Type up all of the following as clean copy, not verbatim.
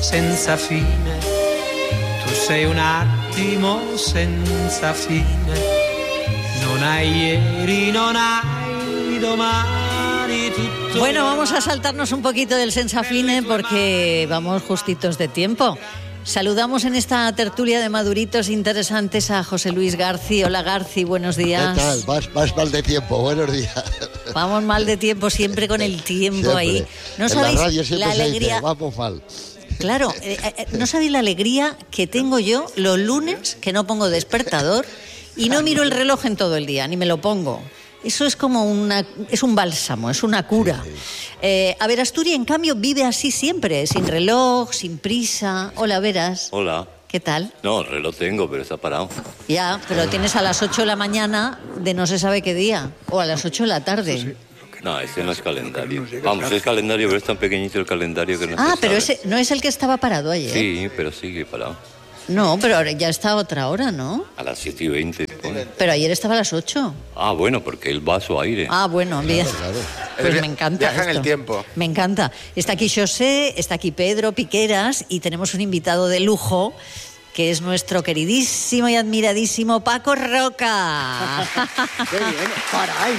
senza fine. Tu sei un attimo senza fine. Non hai ieri, non hai domani, tutto. Bueno, vamos a saltarnos un poquito del sensafine porque vamos justitos de tiempo. Saludamos en esta tertulia de maduritos interesantes a José Luis Garci. Hola Garci, buenos días. ¿Qué tal? Vas mal de tiempo, buenos días. Vamos mal de tiempo, siempre con el tiempo siempre. Ahí. No sabéis la alegría. Dice, vamos mal. Claro, no sabéis la alegría que tengo yo los lunes que no pongo despertador y no miro el reloj en todo el día, ni me lo pongo. Eso es como es un bálsamo, es una cura. A ver, Asturias, en cambio, vive así siempre, sin reloj, sin prisa. Hola, Veras. Hola. ¿Qué tal? No, el reloj tengo, pero está parado. Ya, pero tienes a las 8 de la mañana de no se sabe qué día, o a las 8 de la tarde. No, ese no es calendario. Vamos, es calendario, pero es tan pequeñito el calendario que no se Ah, pero sabe. ese no es el que estaba parado ayer. Sí, pero sigue parado. No, pero ahora ya está a otra hora, ¿no? A las 7:20 pone. Pero ayer estaba a las 8. Ah, bueno, porque él va a su aire. Ah, bueno, bien. Claro. Pues me encanta Viaja esto. en el tiempo. Me encanta. Está aquí José, está aquí Pedro Piqueras y tenemos un invitado de lujo que es nuestro queridísimo y admiradísimo Paco Roca. ¡Qué bien! ¡Caray!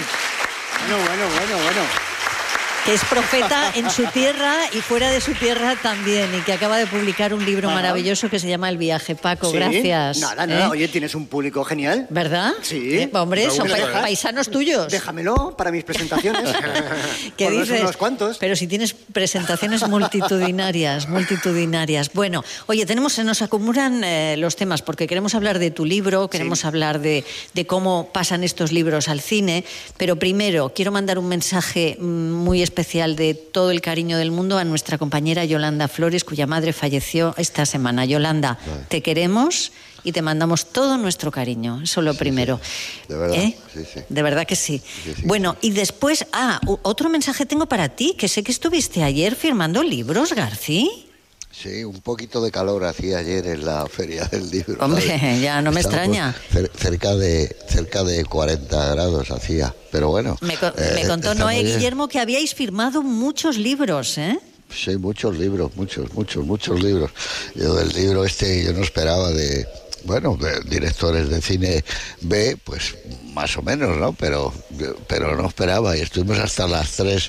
Bueno. Que es profeta en su tierra y fuera de su tierra también, y que acaba de publicar un libro maravilloso que se llama El viaje. Paco, ¿Sí? gracias. Nada. Oye, tienes un público genial. ¿Verdad? Sí. Hombre, son ¿Me paisanos tuyos. Déjamelo para mis presentaciones. ¿Qué Por dices? unos cuantos. Pero si tienes presentaciones multitudinarias. Bueno, oye, se nos acumulan los temas, porque queremos hablar de tu libro, queremos hablar de cómo pasan estos libros al cine, pero primero quiero mandar un mensaje muy especial de todo el cariño del mundo a nuestra compañera Yolanda Flores, cuya madre falleció esta semana. Yolanda, te queremos y te mandamos todo nuestro cariño. Eso es lo primero. Sí. De verdad, sí. De verdad que sí. Bueno, y después, otro mensaje tengo para ti, que sé que estuviste ayer firmando libros, Garci. Sí, un poquito de calor hacía ayer en la Feria del Libro. Hombre, ¿sabes? ya no me extraña. Cerca de 40 grados hacía, pero bueno. Me contó Noé Guillermo que habíais firmado muchos libros, ¿eh? Sí, muchos libros, muchos libros. Yo del libro yo no esperaba de directores de cine B, pues más o menos, ¿no? Pero no esperaba, y estuvimos hasta las 3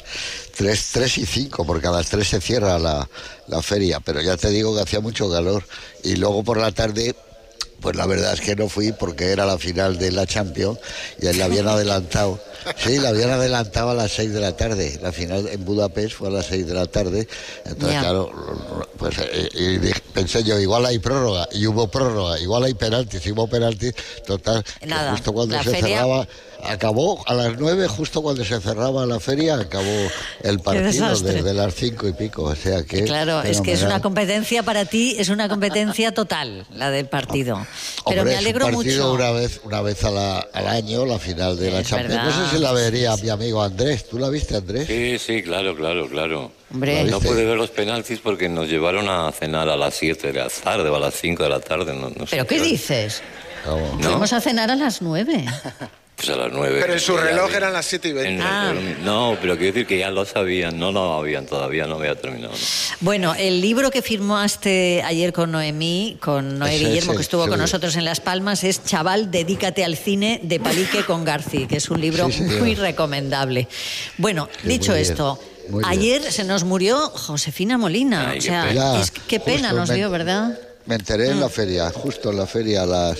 y 5, porque a las 3 se cierra la feria, pero ya te digo que hacía mucho calor, y luego por la tarde, pues la verdad es que no fui porque era la final de la Champions y la habían adelantado. Sí, la habían adelantado a las 6 de la tarde. La final en Budapest fue a las 6 de la tarde. Entonces, claro, pues pensé yo, igual hay prórroga, y hubo prórroga, igual hay penaltis, y hubo penaltis. Total, nada, justo cuando se feria cerraba, acabó a las 9, justo cuando se cerraba la feria, acabó el partido desde las 5 y pico. O sea que. Claro, es que es una competencia para ti, es una competencia total, la del partido. Pero hombre, me alegro es un partido mucho. Una vez al año, la final de la Champions. verdad. No sé si la vería mi amigo Andrés. ¿Tú la viste, Andrés? Sí, claro. Hombre. No pude ver los penaltis porque nos llevaron a cenar a las 7 de la tarde o a las 5 de la tarde. No sé ¿Pero qué dices? ¿Cómo? ¿No? Fuimos a cenar a las 9. Pues a las 9. Pero en su reloj eran las 7:20. No, pero quiero decir que ya lo sabían. No lo habían todavía, no había terminado. ¿No? Bueno, el libro que firmaste ayer con Noé Guillermo, que estuvo con nosotros en Las Palmas, es Chaval, dedícate al cine, de Palique con Garci, que es un libro muy recomendable. Bueno, dicho esto, ayer se nos murió Josefina Molina. Ay, o sea, qué pena nos dio, ¿verdad? Me enteré en la feria, justo en la feria a las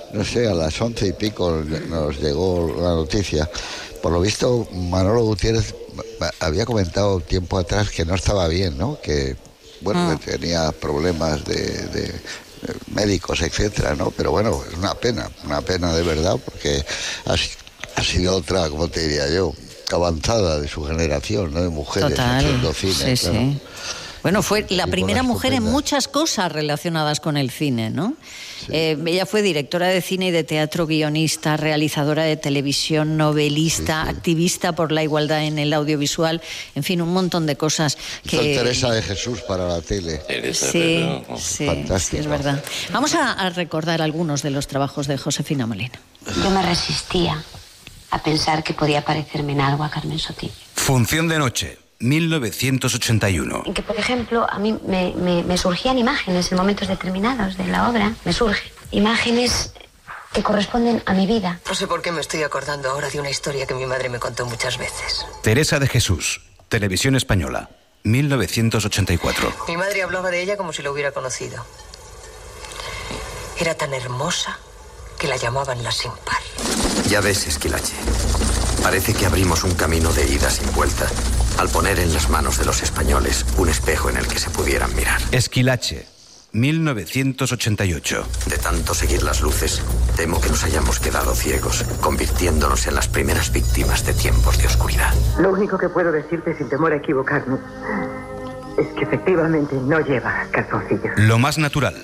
11 y pico nos llegó la noticia. Por lo visto, Manolo Gutiérrez había comentado tiempo atrás que no estaba bien, ¿no? Que que tenía problemas de médicos, etcétera, ¿no? Pero bueno, es una pena de verdad, porque ha sido otra, como te diría yo, avanzada de su generación, ¿no? De mujeres haciendo cine. Sí, claro. sí. Bueno, fue la primera mujer en muchas cosas relacionadas con el cine, ¿no? Sí. Ella fue directora de cine y de teatro, guionista, realizadora de televisión, novelista, activista por la igualdad en el audiovisual, en fin, un montón de cosas que... Hizo Teresa de Jesús para la tele. Sí, fantástico. Sí, es verdad. Vamos a recordar algunos de los trabajos de Josefina Molina. Yo me resistía a pensar que podía parecerme en algo a Carmen Sotillo. Función de noche. 1981. En que, por ejemplo, a mí me surgían imágenes en momentos determinados de la obra. Me surgen imágenes que corresponden a mi vida. No sé por qué me estoy acordando ahora de una historia que mi madre me contó muchas veces. Teresa de Jesús, Televisión Española, 1984. Mi madre hablaba de ella como si la hubiera conocido. Era tan hermosa que la llamaban la sin par. Ya ves, Esquilache. Parece que abrimos un camino de ida sin vuelta al poner en las manos de los españoles un espejo en el que se pudieran mirar. Esquilache, 1988. De tanto seguir las luces, temo que nos hayamos quedado ciegos, convirtiéndonos en las primeras víctimas de tiempos de oscuridad. Lo único que puedo decirte sin temor a equivocarme es que efectivamente no lleva calzoncillos. Lo más natural,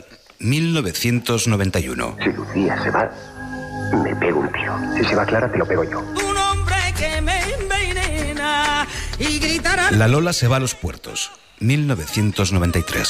1991. Si Lucía se va, me pego un tiro. Si se va Clara, te lo pego yo. Un hombre que me envenena y gritará... La Lola se va a los puertos, 1993.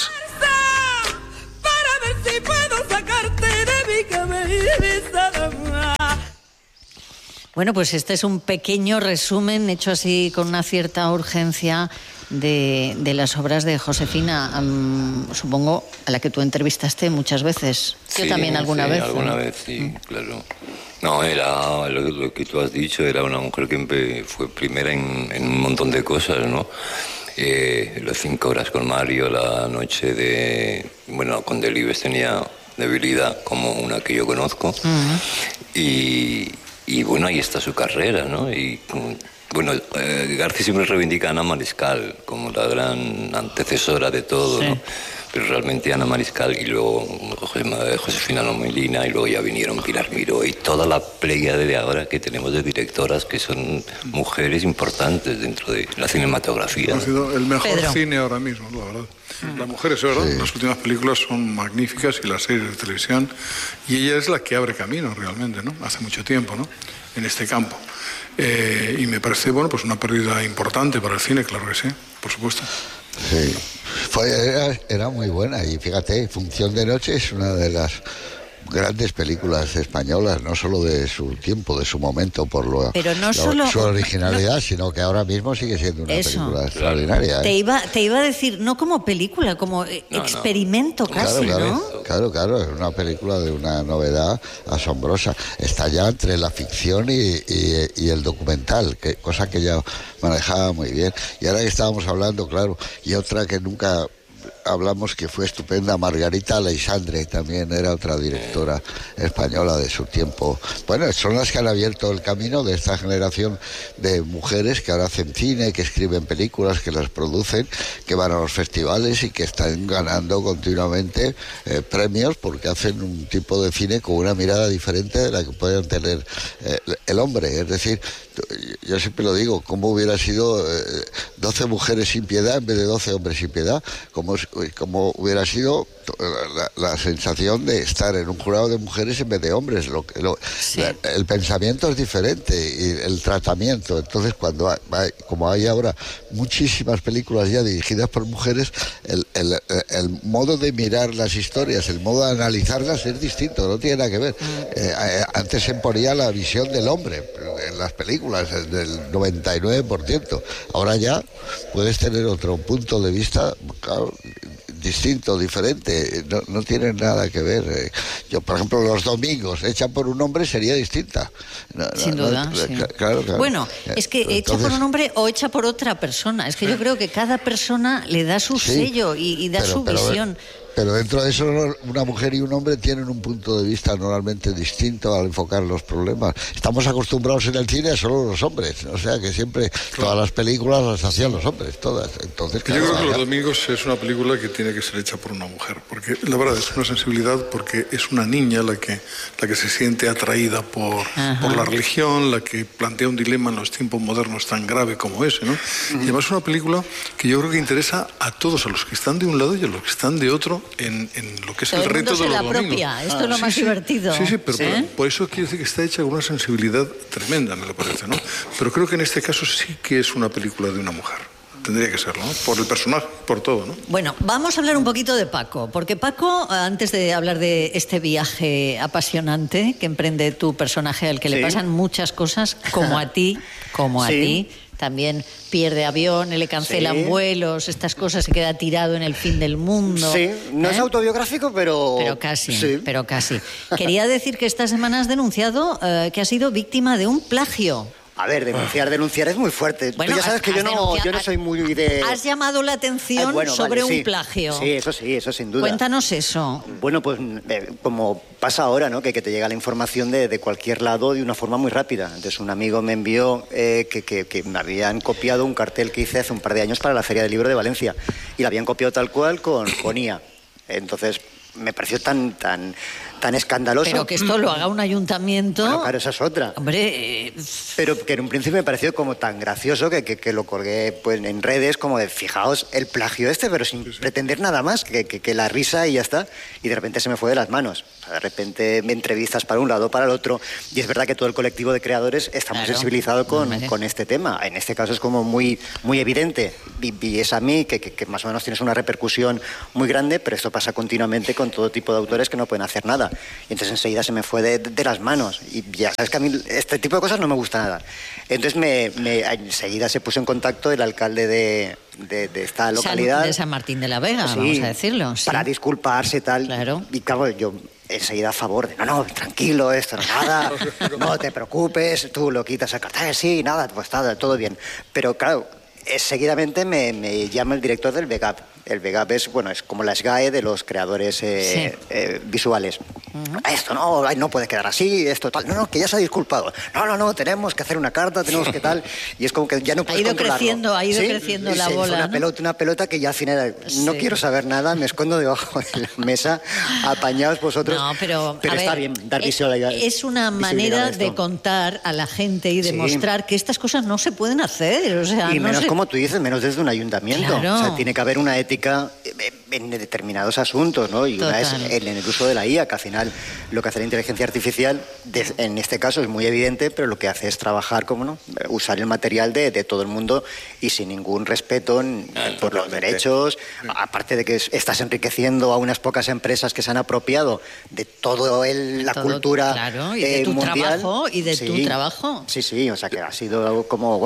Para ver si puedo sacarte de mi cabeza. Bueno, pues este es un pequeño resumen hecho así con una cierta urgencia de las obras de Josefina, supongo a la que tú entrevistaste muchas veces. Sí, yo también alguna vez. Alguna vez, sí, claro. No, era lo que tú has dicho, era una mujer que fue primera en un montón de cosas, ¿no? Los 5 horas con Mario, la noche de... Bueno, con Delibes tenía debilidad como una que yo conozco. Y bueno, ahí está su carrera, ¿no? Y bueno, García siempre reivindica a Ana Mariscal como la gran antecesora de todo, sí, ¿no? Pero realmente Ana Mariscal y luego Josefina Molina y luego ya vinieron Pilar Miró y toda la pléyade de ahora que tenemos de directoras que son mujeres importantes dentro de la cinematografía. Ha sido el mejor cine ahora mismo, la verdad. Las mujeres, ¿verdad? Sí. Las últimas películas son magníficas y las series de televisión. Y ella es la que abre camino realmente, ¿no? Hace mucho tiempo, ¿no? En este campo. Y me parece, bueno, pues una pérdida importante para el cine, claro que sí, por supuesto. Sí, era muy buena y fíjate, Función de Noche es una de las grandes películas españolas, no solo de su tiempo, de su momento, por su originalidad, sino que ahora mismo sigue siendo una película extraordinaria. Te iba a decir, no como película, como experimento casi, ¿no? Claro, es una película de una novedad asombrosa. Está ya entre la ficción y el documental, cosa que ya manejaba muy bien. Y ahora que estábamos hablando, claro, y otra que nunca hablamos que fue estupenda, Margarita Aleixandre, también era otra directora española de su tiempo. Bueno, son las que han abierto el camino de esta generación de mujeres que ahora hacen cine, que escriben películas, que las producen, que van a los festivales y que están ganando continuamente premios porque hacen un tipo de cine con una mirada diferente de la que pueden tener el hombre. Es decir, yo siempre lo digo, ¿cómo hubiera sido 12 mujeres sin piedad en vez de 12 hombres sin piedad? Como hubiera sido la sensación de estar en un jurado de mujeres en vez de hombres. El pensamiento es diferente y el tratamiento. Entonces, como hay ahora muchísimas películas ya dirigidas por mujeres, el modo de mirar las historias, el modo de analizarlas es distinto, no tiene nada que ver. Antes se imponía la visión del hombre en las películas, del 99%. Ahora ya puedes tener otro punto de vista, claro, distinto, diferente, no tienen nada que ver. Yo, por ejemplo, los domingos, hecha por un hombre sería distinta. Sin duda, sí. Claro. Bueno, es que hecha por un hombre o hecha por otra persona. Es que yo creo que cada persona le da su sello y da su visión. Pero dentro de eso, una mujer y un hombre tienen un punto de vista normalmente distinto al enfocar los problemas. Estamos acostumbrados en el cine solo los hombres, o sea que siempre todas las películas las hacían los hombres, todas. Entonces, yo creo que Los Domingos es una película que tiene que ser hecha por una mujer, porque la verdad es una sensibilidad, porque es una niña la que se siente atraída por la religión, la que plantea un dilema en los tiempos modernos tan grave como ese, ¿no? Y además es una película que yo creo que interesa a todos, a los que están de un lado y a los que están de otro, en lo que es el reto de los domingos. Esto es lo más divertido. Sí, pero por eso quiero decir que está hecha con una sensibilidad tremenda, me lo parece, ¿no? Pero creo que en este caso sí que es una película de una mujer. Tendría que serlo, ¿no? Por el personaje, por todo, ¿no? Bueno, vamos a hablar un poquito de Paco, porque Paco, antes de hablar de este viaje apasionante que emprende tu personaje, al que le pasan muchas cosas, como a ti, también pierde avión, le cancelan vuelos, estas cosas, se queda tirado en el fin del mundo. Sí, no es autobiográfico, pero... Pero casi. Quería decir que esta semana has denunciado que has sido víctima de un plagio. A ver, denunciar es muy fuerte. Bueno, tú ya sabes que yo no soy muy de... Has llamado la atención sobre un plagio. Sí, eso sin duda. Cuéntanos eso. Bueno, pues como pasa ahora, ¿no? Que te llega la información de cualquier lado de una forma muy rápida. Entonces un amigo me envió que me habían copiado un cartel que hice hace un par de años para la Feria del Libro de Valencia. Y lo habían copiado tal cual con IA. Entonces me pareció tan escandaloso. Pero que esto lo haga un ayuntamiento... Bueno, claro, esa es otra. Hombre... Pero que en un principio me pareció como tan gracioso que lo colgué pues, en redes como de, fijaos, el plagio pero sin pretender nada más, que la risa y ya está. Y de repente se me fue de las manos. O sea, de repente me entrevistas para un lado, para el otro. Y es verdad que todo el colectivo de creadores está muy sensibilizado con este tema. En este caso es como muy evidente. Y es a mí que más o menos tienes una repercusión muy grande, pero esto pasa continuamente con todo tipo de autores que no pueden hacer nada. Y entonces enseguida se me fue de las manos. Y ya sabes que a mí este tipo de cosas no me gusta nada. Entonces enseguida se puso en contacto el alcalde de esta localidad. De San Martín de la Vega, sí, vamos a decirlo. Sí. Para disculparse y tal. Claro. Y claro, yo enseguida a favor de, no, tranquilo, esto no es nada, no te preocupes, tú lo quitas al cartel, sí, nada, pues nada, todo bien. Pero claro, seguidamente me llama el director del VEGAP. El VEGAP es como la SGAE de los creadores visuales. Esto no puede quedar así, esto tal. No, que ya se ha disculpado. No, tenemos que hacer una carta, tenemos que tal. Y es como que ya no puedes controlarlo. Ha ido creciendo la bola. Una pelota que ya al final no quiero saber nada, me escondo debajo de la mesa, apañados vosotros. No, pero está bien dar visibilidad. Es una manera de contar a la gente y demostrar que estas cosas no se pueden hacer. O sea, y menos como tú dices, menos desde un ayuntamiento. Claro. O sea, tiene que haber una ética en determinados asuntos, ¿no? Y una es en el uso de la IA, que al final lo que hace la inteligencia artificial, en este caso es muy evidente, pero lo que hace es trabajar, usar el material de todo el mundo y sin ningún respeto por los derechos, aparte de que estás enriqueciendo a unas pocas empresas que se han apropiado de toda la cultura y de tu mundial. Trabajo y de tu trabajo. Sí, o sea que ha sido algo como,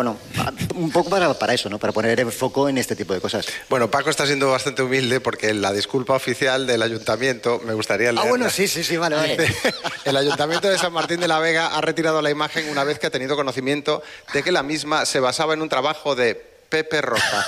un poco para eso, ¿no? Para poner el foco en este tipo de cosas. Bueno, Paco está siendo bastante humilde porque la disculpa oficial del ayuntamiento, me gustaría leerla. Sí, vale. El Ayuntamiento de San Martín de la Vega ha retirado la imagen una vez que ha tenido conocimiento de que la misma se basaba en un trabajo de Pepe Roca.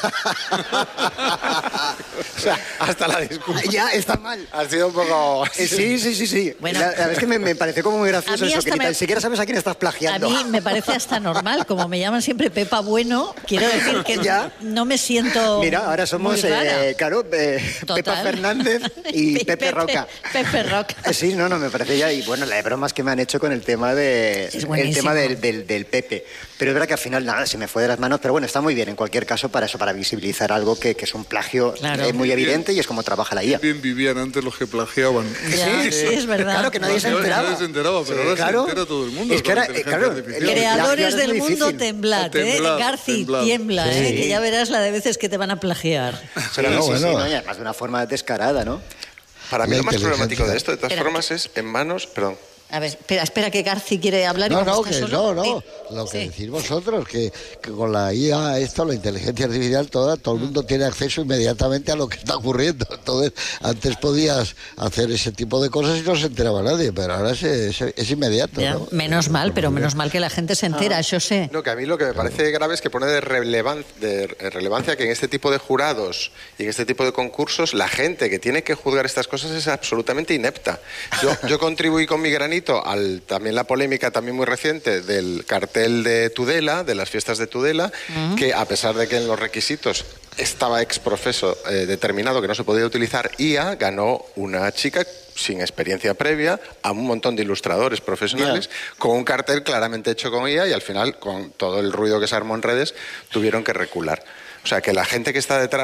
O sea, hasta la disculpa. Ya, está mal. Ha sido un poco... Sí. Bueno, la verdad es que me pareció como muy gracioso eso, que ni siquiera sabes a quién estás plagiando. A mí me parece hasta normal, como me llaman siempre Pepa Bueno, quiero decir que no me siento... Mira, ahora somos, Pepa Fernández y Pepe Roca. Pepe Roca. Sí, no, me parece ya, y bueno, las bromas que me han hecho con el tema del Pepe. Pero es verdad que al final, nada, se me fue de las manos, pero bueno, está muy bien en cualquier caso para visibilizar algo que es un plagio muy evidente y es como trabaja la IA. Bien vivían antes los que plagiaban. Sí, es verdad. Claro que nadie se enteraba. Nadie se enteraba, pero ahora se entera todo el mundo. Es que creadores del mundo, temblad, Garci, tiembla, que ya verás la de veces que te van a plagiar. Sí, además de una forma descarada, ¿no? Para mí lo más problemático de esto, de todas formas, es en manos... Perdón. A ver, espera que Garci quiere hablar. No, lo que decís vosotros, que con la IA, la inteligencia artificial, todo el mundo tiene acceso inmediatamente a lo que está ocurriendo. Entonces, antes podías hacer ese tipo de cosas y no se enteraba nadie, pero ahora es inmediato. ¿No? Menos mal que la gente se entera, yo sé. No, que a mí lo que me parece grave es que pone de relevancia que en este tipo de jurados y en este tipo de concursos la gente que tiene que juzgar estas cosas es absolutamente inepta. Yo contribuí con mi granito también la polémica también muy reciente del cartel de Tudela, de las fiestas de Tudela, que a pesar de que en los requisitos estaba exprofeso determinado que no se podía utilizar IA, ganó una chica sin experiencia previa a un montón de ilustradores profesionales con un cartel claramente hecho con IA y al final, con todo el ruido que se armó en redes, tuvieron que recular. O sea, que la gente que está detrás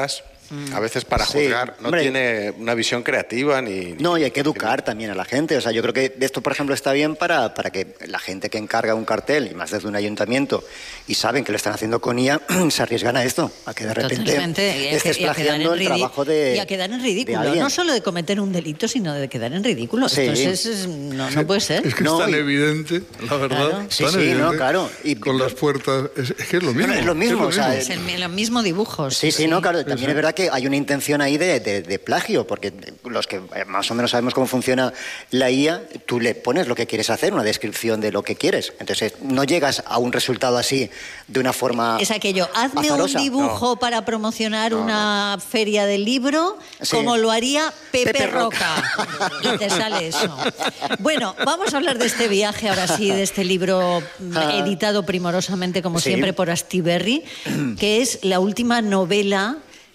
A veces para juzgar no tiene una visión creativa ni... No, y hay que educar también a la gente. O sea, yo creo que esto, por ejemplo, está bien para que la gente que encarga un cartel, y más desde un ayuntamiento, y saben que lo están haciendo con IA, se arriesgan a esto, a que de repente estés plagiando el trabajo de... Y a quedar en ridículo, no solo de cometer un delito, sino de quedar en ridículo. Sí. Entonces, no puede ser. Es que es tan evidente, la verdad. Claro. Sí, claro. Y con las puertas, es que es lo mismo. Es lo mismo, o sea... Es el mismo dibujo. Sí, claro. También es verdad que hay una intención ahí de plagio, porque los que más o menos sabemos cómo funciona la IA, tú le pones lo que quieres hacer, una descripción de lo que quieres. Entonces, no llegas a un resultado así de una forma Es aquello, hazme azarosa. un dibujo para promocionar una feria del libro, como lo haría Pepe Roca. Y te sale eso. Bueno, vamos a hablar de este viaje, ahora sí, de este libro editado primorosamente, como siempre, por Astiberri, que es la última novela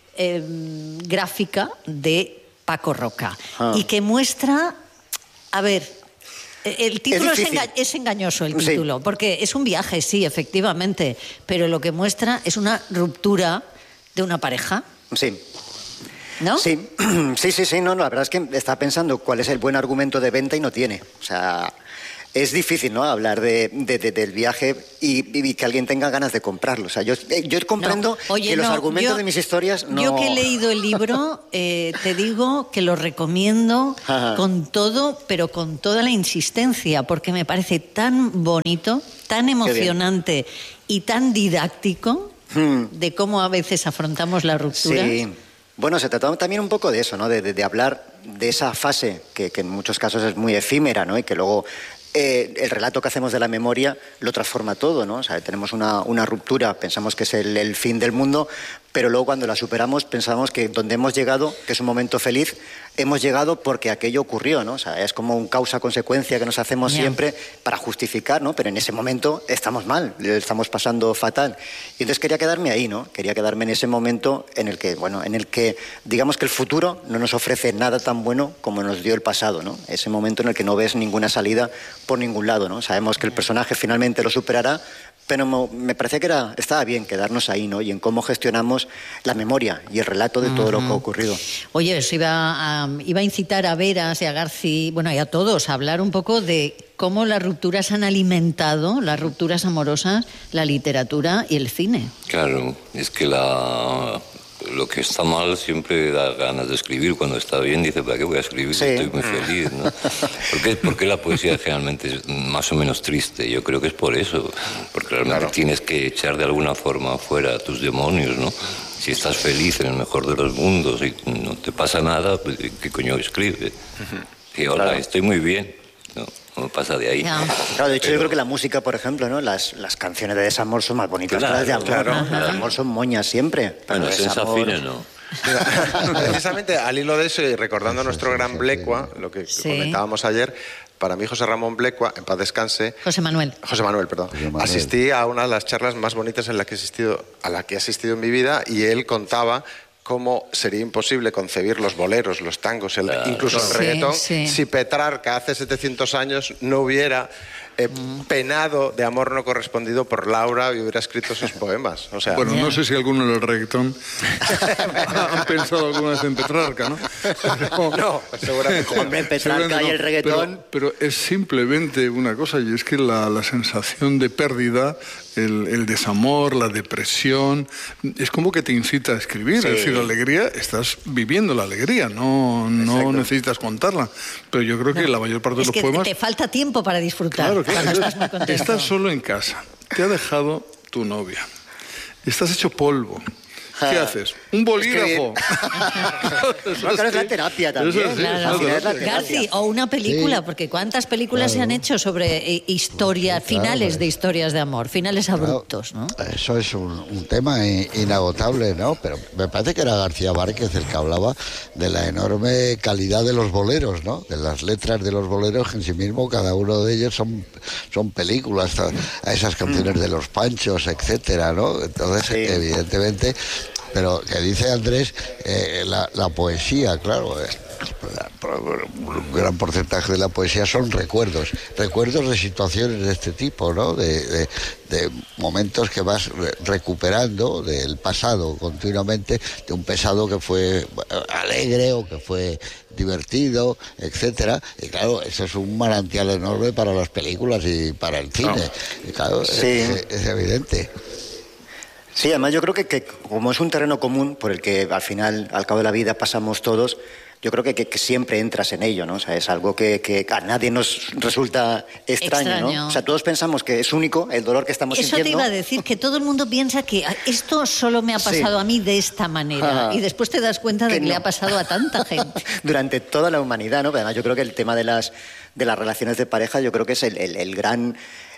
gráfica de Paco Roca y que muestra, a ver, el título es engañoso, el título, porque es un viaje, sí, efectivamente, pero lo que muestra es una ruptura de una pareja. Sí. ¿No? Sí, no, la verdad es que está pensando cuál es el buen argumento de venta y no tiene. O sea, es difícil, ¿no?, hablar del viaje y que alguien tenga ganas de comprarlo. O sea, yo comprendo que los argumentos de mis historias no... Yo que he leído el libro, te digo que lo recomiendo con todo, pero con toda la insistencia, porque me parece tan bonito, tan emocionante y tan didáctico de cómo a veces afrontamos la ruptura. Sí. Bueno, se trataba también un poco de eso, ¿no? De hablar de esa fase que en muchos casos es muy efímera, ¿no? Y que luego el relato que hacemos de la memoria lo transforma todo, ¿no? O sea, tenemos una ruptura, pensamos que es el fin del mundo, pero luego cuando la superamos pensamos que donde hemos llegado, que es un momento feliz, hemos llegado porque aquello ocurrió, ¿no? O sea, es como un causa-consecuencia que nos hacemos siempre para justificar, ¿no? Pero en ese momento estamos mal, estamos pasando fatal. Y entonces quería quedarme ahí, ¿no? Quería quedarme en ese momento en el que digamos que el futuro no nos ofrece nada tan bueno como nos dio el pasado, ¿no? Ese momento en el que no ves ninguna salida por ningún lado, ¿no? Sabemos que el personaje finalmente lo superará, pero me parecía que estaba bien quedarnos ahí, ¿no? Y en cómo gestionamos la memoria y el relato de todo lo que ha ocurrido. Oye, eso iba a incitar a Veras y a Garci, bueno, y a todos, a hablar un poco de cómo las rupturas han alimentado, las rupturas amorosas, la literatura y el cine. Claro, es que lo que está mal siempre da ganas de escribir. Cuando está bien dice, ¿para qué voy a escribir? Estoy muy feliz, ¿no? ¿Por qué la poesía generalmente es más o menos triste? Yo creo que es por eso, porque realmente tienes que echar de alguna forma fuera a tus demonios, ¿no? Si estás feliz en el mejor de los mundos y no te pasa nada, pues ¿qué coño escribes? Y hola, estoy muy bien, no pasa de ahí. Claro, de hecho yo creo que la música, por ejemplo, ¿no? Las canciones de desamor son más bonitas que las de amor, ¿no? Las de amor son moñas siempre. Bueno, Sensafines no. Precisamente al hilo de eso y recordando a nuestro gran Blecua, lo que comentábamos ayer, para mí José Ramón Blecua, en paz descanse... José Manuel, perdón. Asistí a una de las charlas más bonitas a la que he asistido en mi vida, y él contaba cómo sería imposible concebir los boleros, los tangos, incluso el reggaetón, si Petrarca hace 700 años no hubiera penado de amor no correspondido por Laura y hubiera escrito esos poemas. O sea, bueno, no sé si alguno del reggaetón han pensado alguna vez en Petrarca, ¿no? No, seguramente. Hombre, Petrarca y el reggaetón... Pero es simplemente una cosa, y es que la sensación de pérdida, el desamor, la depresión, es como que te incita a escribir. Es decir, la alegría, estás viviendo la alegría, no necesitas contarla. Pero yo creo que la mayor parte de los poemas... te falta tiempo para disfrutar. Claro, estás solo en casa, te ha dejado tu novia, estás hecho polvo. ¿Qué haces? Un bolígrafo. Claro, es la terapia también. Garci, o una película, porque ¿cuántas películas se han hecho sobre historias, finales de historias de amor, finales abruptos, ¿no? Eso es un tema inagotable, ¿no? Pero me parece que era García Márquez el que hablaba de la enorme calidad de los boleros, ¿no? De las letras de los boleros, que en sí mismo cada uno de ellos son películas, a esas canciones de los Panchos, etcétera, ¿no? Entonces, evidentemente, pero que dice Andrés, la poesía, claro, un gran porcentaje de la poesía son recuerdos de situaciones de este tipo, ¿no? De momentos que vas recuperando del pasado continuamente, de un pasado que fue alegre o que fue divertido, etcétera, y claro, eso es un manantial enorme para las películas y para el cine, y claro, sí. es evidente. Sí, además yo creo que como es un terreno común por el que al final, al cabo de la vida pasamos todos, yo creo que siempre entras en ello, ¿no? O sea, es algo que a nadie nos resulta extraño, ¿no? O sea, todos pensamos que es único el dolor que estamos sintiendo. Eso te iba a decir, que todo el mundo piensa que esto solo me ha pasado a mí de esta manera. Y después te das cuenta de que le ha pasado a tanta gente. Durante toda la humanidad, ¿no? Pero además yo creo que el tema de las relaciones de pareja, yo creo que es el gran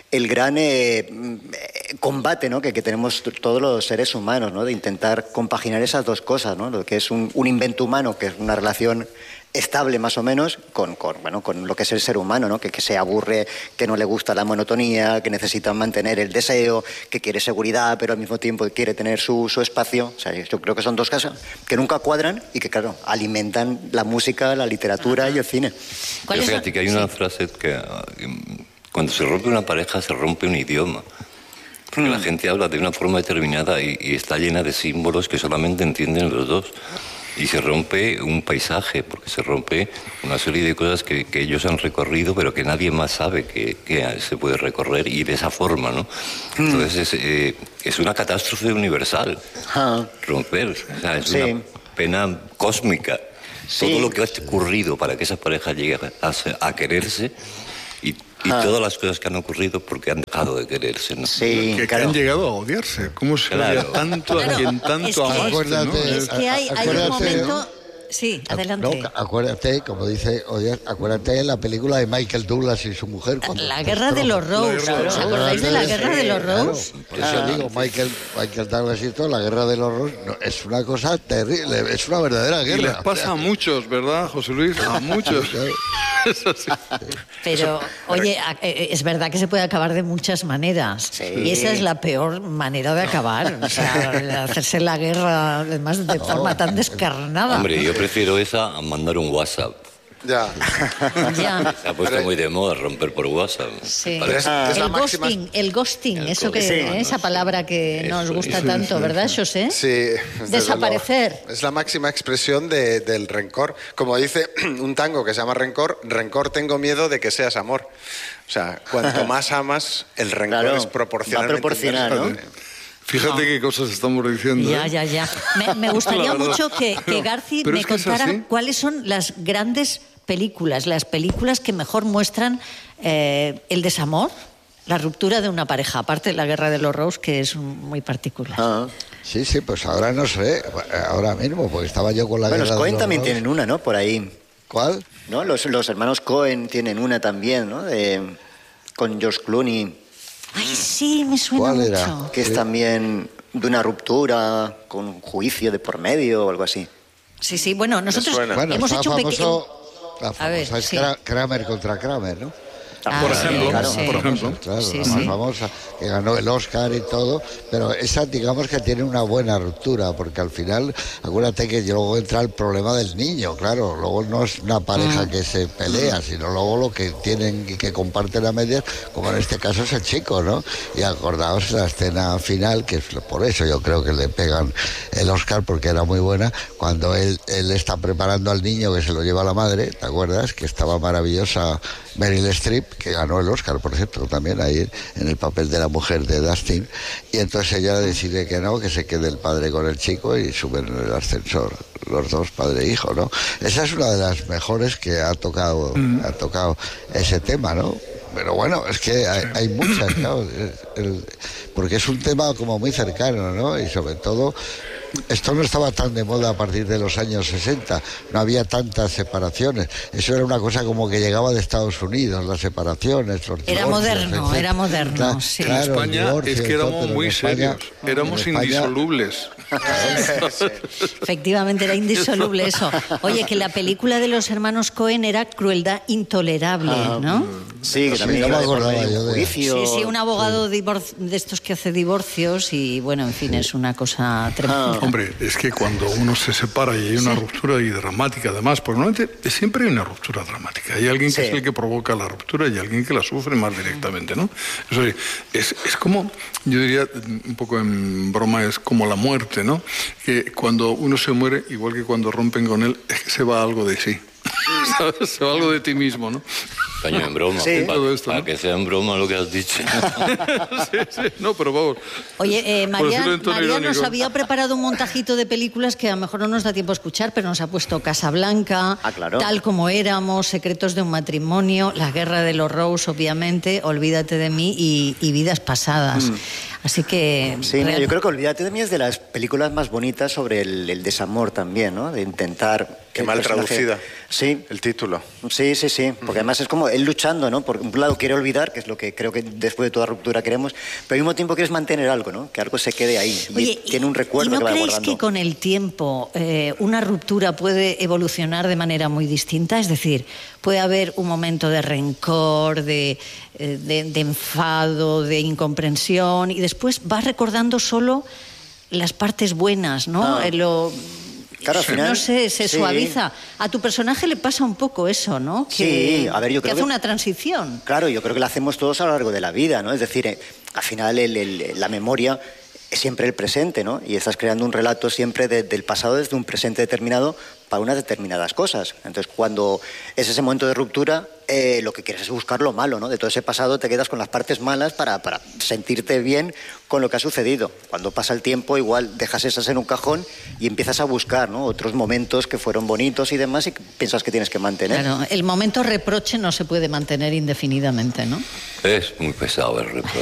combate, ¿no? que tenemos todos los seres humanos, ¿no? De intentar compaginar esas dos cosas, ¿no? Lo que es un invento humano, que es una relación estable más o menos, con lo que es el ser humano, ¿no? Que se aburre, que no le gusta la monotonía, que necesita mantener el deseo, que quiere seguridad, pero al mismo tiempo quiere tener su espacio. O sea, yo creo que son dos cosas que nunca cuadran y que, claro, alimentan la música, la literatura y el cine. Pero fíjate que hay una frase que... Cuando se rompe una pareja, se rompe un idioma. Porque la gente habla de una forma determinada y está llena de símbolos que solamente entienden los dos. Y se rompe un paisaje, porque se rompe una serie de cosas que ellos han recorrido, pero que nadie más sabe que se puede recorrer, y de esa forma, ¿no? Entonces es una catástrofe universal, romper. O sea, es una pena cósmica. Todo lo que ha ocurrido para que esa pareja llegue a quererse... Y todas las cosas que han ocurrido porque han dejado de quererse, ¿no? Sí, que han llegado a odiarse. ¿Cómo se odia tanto a quien tanto amaste, ¿no? Es que hay un momento... Sí, adelante. No, acuérdate, como dice, acuérdate de la película de Michael Douglas y su mujer. La Guerra de los Rose. ¿Os acordáis de la Guerra de los Rose? Por eso digo, Michael Douglas y todo, la Guerra de los Rose, es una cosa terrible, es una verdadera guerra. Y les pasa a muchos, ¿verdad, José Luis? A muchos. Eso sí. Pero, oye, es verdad que se puede acabar de muchas maneras. Sí. Y esa es la peor manera de acabar. O sea, hacerse la guerra, además, de forma tan descarnada. Hombre, yo prefiero esa a mandar un WhatsApp. Ya. Se ha puesto muy de moda romper por WhatsApp. Sí. El ghosting, eso que esa palabra que nos gusta tanto, ¿verdad, José? Sí. Desaparecer. Es la máxima expresión del rencor. Como dice un tango que se llama Rencor, tengo miedo de que seas amor. O sea, cuanto más amas, el rencor es proporcionalmente ¿no? Fíjate qué cosas estamos diciendo. Ya. Me gustaría mucho que Garci me contara cuáles son las grandes películas, las películas que mejor muestran el desamor, la ruptura de una pareja, aparte de la Guerra de los Rose, que es muy particular. Sí, pues ahora no sé, ahora mismo, porque estaba yo con la Guerra de los Rose. Los Coen también tienen una, ¿no? Por ahí. ¿Cuál? ¿No? Los hermanos Coen tienen una también, ¿no? Con George Clooney. Ay, sí, me suena mucho. Era? Que es también de una ruptura con un juicio de por medio o algo así. Sí, bueno, nosotros hemos hecho un pequeño... La famosa es Kramer contra Kramer, ¿no? Por ejemplo, claro, la más famosa, que ganó el Oscar y todo, pero esa, digamos que tiene una buena ruptura, porque al final, acuérdate que luego entra el problema del niño, claro, luego no es una pareja que se pelea, sino luego lo que tienen y que comparten a medias, como en este caso es el chico, ¿no? Y acordaos la escena final, que es por eso yo creo que le pegan el Oscar, porque era muy buena, cuando él está preparando al niño que se lo lleva a la madre, ¿te acuerdas? Que estaba maravillosa Meryl Streep, que ganó el Oscar, por cierto, también ahí en el papel de la mujer de Dustin, y entonces ella decide que no, que se quede el padre con el chico y suben en el ascensor los dos, padre e hijo, ¿no? Esa es una de las mejores que ha tocado ese tema, ¿no? Pero bueno, es que hay muchas, claro, porque es un tema como muy cercano, ¿no? Y sobre todo, esto no estaba tan de moda a partir de los años 60, no había tantas separaciones. Eso era una cosa como que llegaba de Estados Unidos, las separaciones, los divorcios, era moderno, sí. Claro, en España es que éramos muy serios, éramos indisolubles. Efectivamente, era indisoluble eso. Oye, que la película de los hermanos Cohen era Crueldad intolerable, ¿no? Sí, que también no me acordaba yo de juicio. Sí, un abogado de estos que hace divorcios y, bueno, en fin, es una cosa tremenda. Hombre, es que cuando uno se separa y hay una ruptura y dramática, además, pues normalmente siempre hay una ruptura dramática. Hay alguien que es el que provoca la ruptura y alguien que la sufre más directamente, ¿no? Eso es como, yo diría, un poco en broma, es como la muerte, ¿no? Que cuando uno se muere, igual que cuando rompen con él, es que se va algo de sí. Se va algo de ti mismo, ¿no? Coño, en broma. Sí. Para que sea en broma lo que has dicho. Sí, no, pero vamos. Oye, María irónico. nos había preparado un montajito de películas que a lo mejor no nos da tiempo a escuchar, pero nos ha puesto Casablanca, Tal como éramos, Secretos de un matrimonio, La guerra de los Rose, obviamente, Olvídate de mí y Vidas pasadas. Así que... Sí, yo creo que Olvídate de mí es de las películas más bonitas sobre el desamor también, ¿no? De intentar... Qué mal traducida. Sí. El título. Sí. Porque además es como él luchando, ¿no? Por un lado quiere olvidar, que es lo que creo que después de toda ruptura queremos, pero al mismo tiempo quieres mantener algo, ¿no? Que algo se quede ahí. Oye, y tiene un recuerdo ¿y no que va creéis guardando. que con el tiempo una ruptura puede evolucionar de manera muy distinta? Es decir, puede haber un momento de rencor, de enfado, de incomprensión, y después vas recordando solo las partes buenas, ¿no? Claro, al final, no sé, se suaviza. A tu personaje le pasa un poco eso, ¿no? Sí, a ver, yo creo que hace una transición. Claro, yo creo que la hacemos todos a lo largo de la vida, ¿no? Es decir, al final la memoria es siempre el presente, ¿no? Y estás creando un relato siempre del pasado desde un presente determinado para unas determinadas cosas. Entonces, cuando es ese momento de ruptura, lo que quieres es buscar lo malo, ¿no? De todo ese pasado te quedas con las partes malas para sentirte bien con lo que ha sucedido. Cuando pasa el tiempo, igual dejas esas en un cajón y empiezas a buscar, ¿no? Otros momentos que fueron bonitos y demás y que piensas que tienes que mantener. Claro, el momento reproche no se puede mantener indefinidamente, ¿no? Es muy pesado el reproche.